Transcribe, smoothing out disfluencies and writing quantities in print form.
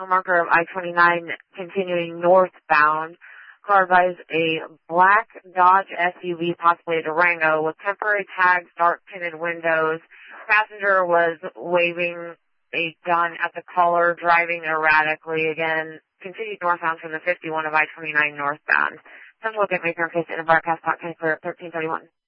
marker of I-29 continuing northbound. Car drives a black Dodge SUV, possibly a Durango, with temporary tags, dark tinted windows. Passenger was waving a gun at the caller, driving erratically. Again, continued northbound from the 51 of I-29 northbound. Central Look at Maker in case in a broadcast clock 1331.